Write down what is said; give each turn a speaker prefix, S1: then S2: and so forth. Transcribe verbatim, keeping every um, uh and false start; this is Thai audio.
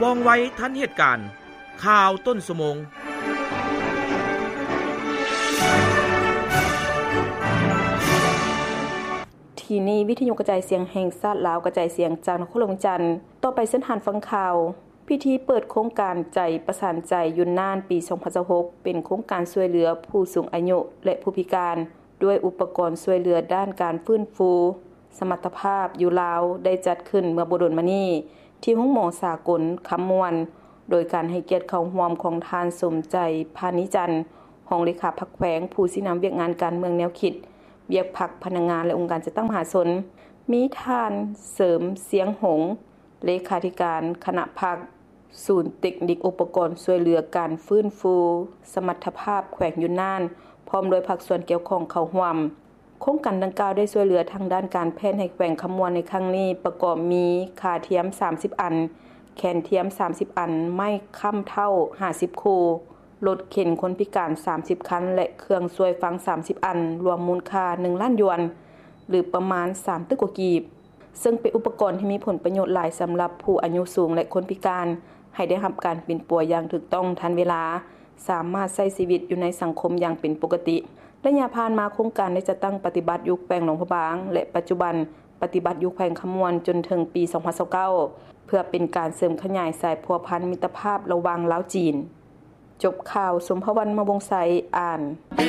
S1: ว่องไวทันเหตุการณ์ข่าวต้นชั่วโมง
S2: ทีนี้วิทยุกระจายเสียงแห่งชาติลาวกระจายเสียงจากนครหลวงจันทน์ต่อไปเส้นทางฟังข่าวพิธีเปิดโครงการใจประสานใจยุนนานปีสองพันยี่สิบหกเป็นโครงการช่วยเหลือผู้สูงอายุและผู้พิการด้วยอุปกรณ์ช่วยเหลือด้านการฟื้นฟูสมรรถภาพอยู่ลาวได้จัดขึ้นเมื่อบ่ดนมานี้ที่ห้องหมอสากลคำมวนโดยการให้เกียรติเข้าร่วมของทานสมใจพานิจันทร์ห้องเลขาพรรคแขวงผู้สินำเวียกงานการเมืองแนวคิดเวียกพรรคพนักงานและองค์การจัดตั้งมหาชนมีท่านเสริมเสียงหงเลขาธิการคณะพรรคศูนย์เทคนิคอุปกรณ์ช่วยเหลือการฟื้นฟูสมรรถภาพแขวงยุนนานพร้อมโดยภาคส่วนเกี่ยวข้องเข้าร่วมโครงการดังกล่าวได้ช่วยเหลือทางด้านการแพทย์ให้แขวงคำมวนในครั้งนี้ประกอบมีขาเทียมสามสิบอันแขนเทียมสามสิบอันไม้ค้ำเท่าห้าสิบคู่รถเข็นคนพิการสามสิบคันและเครื่องช่วยฟังสามสิบอันรวมมูลค่าหนึ่งล้านหยวนหรือประมาณสามตึกกว่ากีบซึ่งเป็นอุปกรณ์ที่มีผลประโยชน์หลายสำหรับผู้อายุสูงและคนพิการให้ได้รับการเป็นป่วยอย่างถูกต้องทันเวลาสามารถใช้ชีวิตอยู่ในสังคมอย่างเป็นปกติระยะผ่านมาโครงการได้จัดตั้งปฏิบัติอยู่แขวงหนองพะบางและปัจจุบันปฏิบัติอยู่แขวงคำมวนจนถึงปีสองพันยี่สิบเก้าเพื่อเป็นการเสริมขยายสายพัวพันมิตรภาพระหว่างลาวจีนจบข่าวสมภวรรณ มวงศ์ไสอ่าน